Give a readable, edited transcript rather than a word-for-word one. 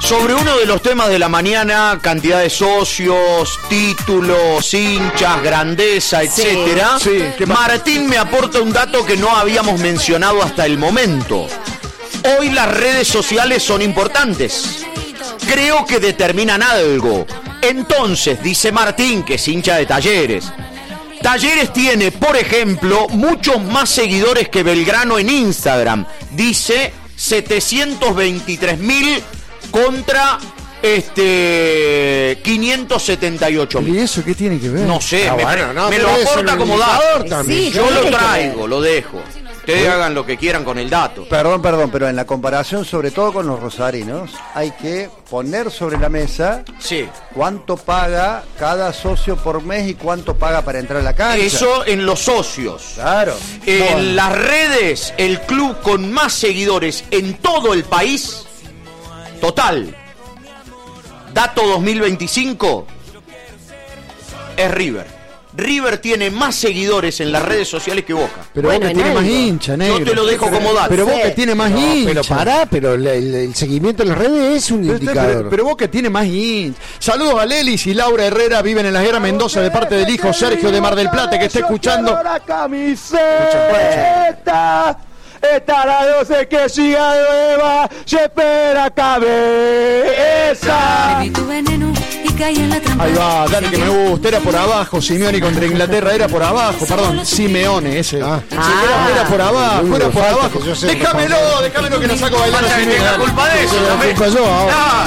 Sobre uno de los temas de la mañana, cantidad de socios, títulos, hinchas, grandeza, etcétera. Sí, Martín me aporta un dato que no habíamos mencionado hasta el momento. Hoy las redes sociales son importantes. Creo que determinan algo. Entonces, dice Martín, que es hincha de Talleres. Talleres tiene, por ejemplo, muchos más seguidores que Belgrano en Instagram. Dice 723.000 contra 578.000. ¿Y eso qué tiene que ver? No sé, me lo aporta como dato. Sí, yo lo tiene que traigo, ver. lo dejo. Ustedes hagan lo que quieran con el dato. Perdón, pero en la comparación, sobre todo con los rosarinos, hay que poner sobre la mesa cuánto paga cada socio por mes y cuánto paga para entrar a la cancha. Eso en los socios. Claro. En las redes, el club con más seguidores en todo el país, total, dato 2025, es River. River tiene más seguidores en las redes sociales que Boca. Pero Boca tiene más hincha, negro. Yo te lo dejo como dato. Pero Boca tiene más hincha. Pero el seguimiento en las redes es un indicador. Pero Boca tiene más hincha. Saludos a Lelis y Laura Herrera, viven en la Guerra Mendoza, de parte del hijo Sergio de Mar del Plata, que está escuchando. La camiseta. Esta la 12 que siga nueva, se espera cabeza. Ahí va, dale que me gusta, era por abajo, Simeone contra Inglaterra, era por abajo, perdón, Simeone ese. Era por abajo, era por abajo. Déjamelo que lo saco a bailar a Simeone. La culpa de eso, culpa yo ahora.